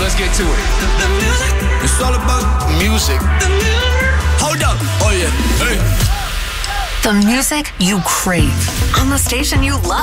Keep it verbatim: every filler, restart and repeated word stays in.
let's get to it. The music. It's all about music. The music. Hold up. Oh, yeah. Hey. The music you crave on the station you love.